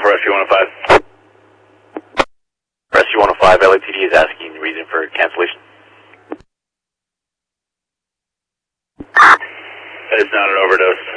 for Rescue 105. Rescue 105, LAPD is asking the reason for cancellation. It's not an overdose.